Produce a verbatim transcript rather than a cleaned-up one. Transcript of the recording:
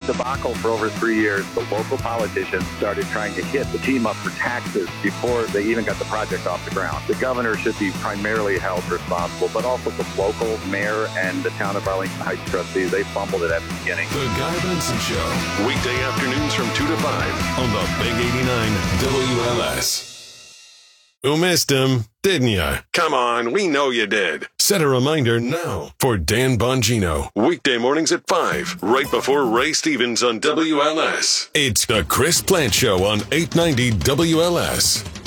debacle for over three years, the local politicians started trying to hit the team up for taxes before they even got the project off the ground. The governor should be primarily held responsible, but also the local mayor and the town of Arlington Heights trustees. They fumbled it at the beginning. The Guy Benson Show, weekday afternoons from two to five on the Big eighty-nine W L S. You missed him, didn't ya? Come on, we know you did. Set a reminder now for Dan Bongino. Weekday mornings at five, right before Ray Stevens on W L S. It's the Chris Plant Show on eight ninety W L S.